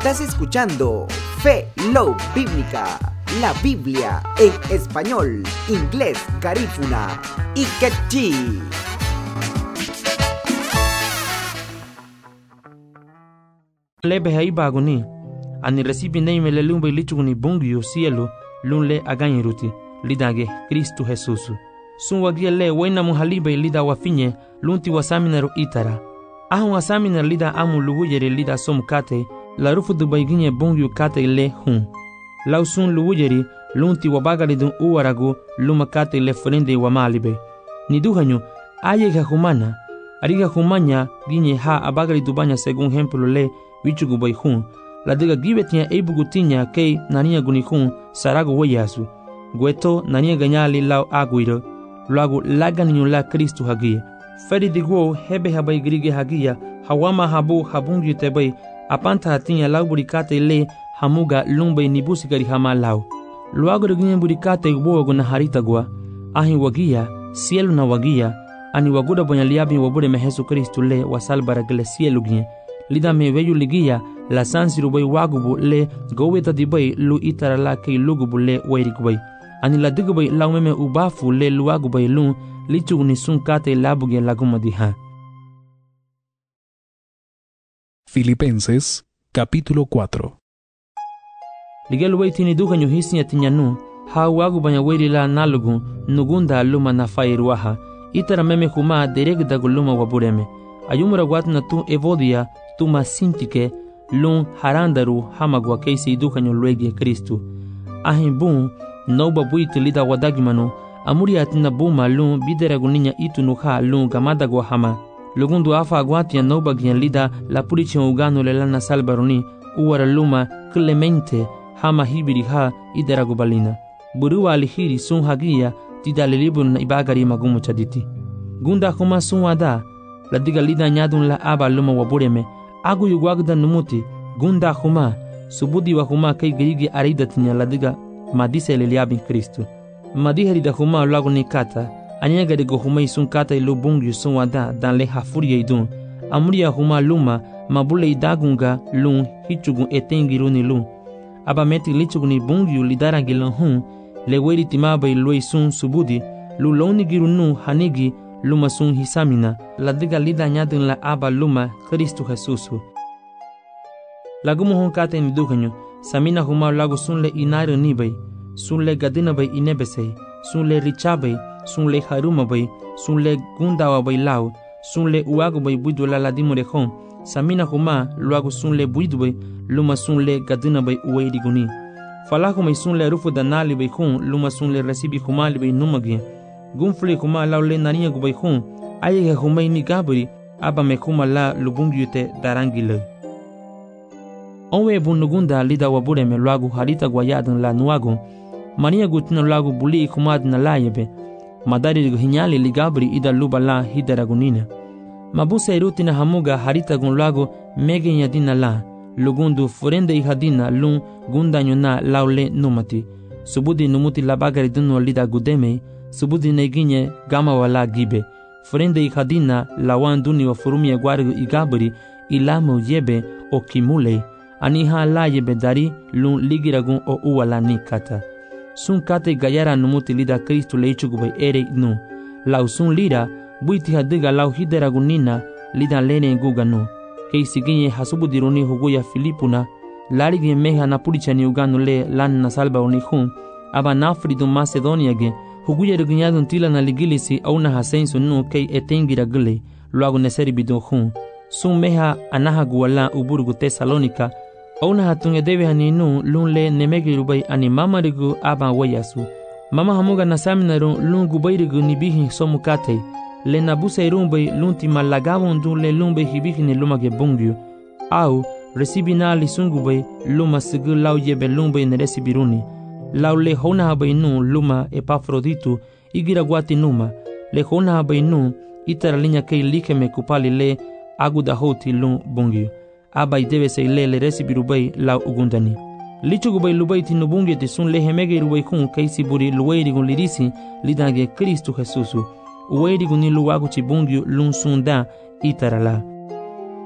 Estás escuchando Fe Love Bíblica, la Biblia en español, inglés, garífuna y quechí. Lebe hai baguni ani recibi nei mele lumbe lichuguni bungyo cielo lunle aganyiruti lidage Cristo Jesus. Sunwagia le wena muhalibe lida wafinye lunti wasaminero itara. Ahun wasaminer lida amu luwujere lida somkate la rufu dubaiginye bungyo kate le hun. Lausun luwujeri lunti wabagari dun uwaragu lumakate le frende wamalibe. Niduhanyo ayega humana ariga humanya ginye ha abagari dubanya según ejemplo le wichugu bai hun. La diga gibetia ebugutinya kei nania guni hun sarago weyasu. Gueto nania ganyali lau aguiro. Luago laganyo la Kristu hagia. Feri digwo hebe habai grige hagia. Hawama habu habungi tebai. Apanta hatinya lau burikate le hamuga lumbai nibusigari hama lau. Luago reginye burikate ubogo na harita gwa. Ahi wagia, cielo na wagia. Ani waguda bonya liabi wabure mehesu Kristu le wasalbara gele cielo gine. Lida me veyu ligia la sansiru bai wagubu le goweta di bai lu itara la kei lugubu le wairiku bai. Ani la digu bai lau meme ubafu le luagu bai lun lichu ni sun kate labuge laguma diha. Filipenses capítulo 4. Ligelu bai tini duka nyuhisinya tinyanu ha wagu banya wairi la nalugu nugunda luma na fairuaha itara meme kuma dereg dagu luma wabureme. Ayumura watna tu evodia tu masintike lun harandaru hamagwa keisi duka nyulwegi Kristu. Ahin bun noba buiti lida wadagimano amuri atina buma lun bideraguninha itu nuha lun gamadagwa hama. Lugundu afa agwatia noba gyan lida la purichi ugano le lana salbaroni uwara luma Clemente hama hibiri ha ideragubalina. Burua alihiri sun hagia tida lilibun na ibagari magumu chaditi. Gunda kuma sun wada la diga lida nyadun la aba luma wabureme agu yugwagda numuti gunda huma subudi wa huma kai gigi aridatinya la diga madise leliabin Kristu. Madiheri da huma lagu ni kata anyega de huma isun kata ilu bungi sun wada dan le hafuria idun amuria huma luma mabule idagunga lun hichugun etengiruni lun aba meti lichuguni bungi lidarangilon hun le weri timaba ilu isun subudi lu loni girunu hanigi luma sun hisamina la diga lida nyadun la aba luma Kristu Jesusu. Lagu mohon kata ni dukanyo samina huma lagu sunle inare nibai sunle gadina bai inebesei sunle richabai sunle haruma bai sunle gundawa bai lau sunle uago bai buidu la ladimo de hon samina huma lagu sunle buidu bai luma sunle gadina bai ueiri guni falako mai sunle rufu danali bai hon luma sunle resibi huma bai numagi gunfle huma laule nania gu bai hon ayega huma ni gabri aba me huma la lubungyute darangile. Onwe bunugunda lida wabure me lagu harita guayadan la nuago mania gutina lagu buli kumad na layebe madari hinyali ligabri ida luba la hidaragunina mabusa irutina hamuga harita gun lagu mege yadina la lugundu forende ihadina lun gundanyo na laule numati subudi numuti labagari dunu lida gudeme subudi neginye gama wala gibe forende ihadina lawan duni wa furumi guargu igabri ilamo yebe o kimule aniha la yebe dari lun ligiragun o uwala nikata. Sun kate gayara numuti lida Kristu leichugu ere nu. Lau sun lira buiti hadiga lau hideragunina lida lene guganu. Kei siginye hasubudiruni huguya Filipuna larigi meha na purichani uganu le lan na salba unihun aba nafridu Macedonia ge huguya regunyadun tila na ligilisi au na hasensu nu kei etengira gule luagu neseri bidun hun. Sun meha anaha guwala uburgu Tesalonika Ona hatunge debe haninu lunle nemegi rubai ani mama rigu aba wayasu. Mama hamuga nasaminaru lun gubairigu nibihi somukate. Le nabusa irumbai lunti malagawon dunle lumbe hibihi ni lumage bungyu. Au resibina li sungubai luma sigu lau yebe lumbe ne resibiruni. Lau le hona habai nu luma Epafroditu igira guati numa. Le hona habai nu itara linya kei likeme kupali le aguda hoti lun bungyu. Abai debe se le resibiru bai lau ugundani. Lichugu bai lubai tinu bungi te sun le hemege rubai kun kaisi buri luwairi gun lirisi lidange Kristu Jesusu. Uwairi gun ni luwagu chi bungi lun sun da itarala.